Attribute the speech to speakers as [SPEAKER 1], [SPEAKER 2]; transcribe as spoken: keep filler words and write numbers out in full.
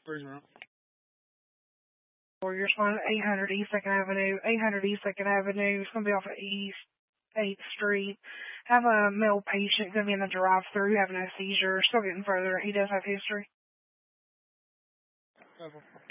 [SPEAKER 1] Or you're on eight hundred East second Avenue. eight hundred East second Avenue. It's going to be off of East eighth Street. Have a male patient going to be in the drive-thru having a seizure. Still getting further. He does have history.